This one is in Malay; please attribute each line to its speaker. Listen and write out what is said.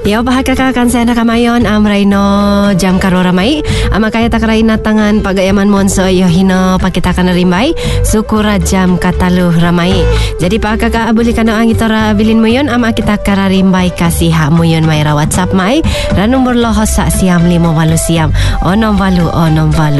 Speaker 1: Ya bahagakakan saya nak kamayon Raino jam karo ramai kaya tak raina tangan pagayaman monso yo hino pakitakan rimbai sukura jam kataluh ramai. Jadi pakaka abuli kana ang itora bilin mo yon kita kararimbai kasih hak mo yon may WhatsApp mai ra nomor lohos sa siam 5 walu siam onom walu